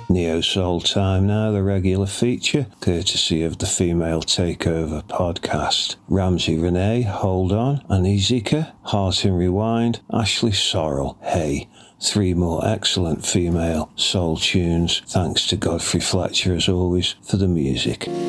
Neo Soul Time now, the regular feature, courtesy of the Female Takeover podcast. Ramsey Renee, Hold On, Anizika, Heart in Rewind, Ashley Sorrell, Hey. 3 more excellent female soul tunes. Thanks to Godfrey Fletcher, as always, for the music.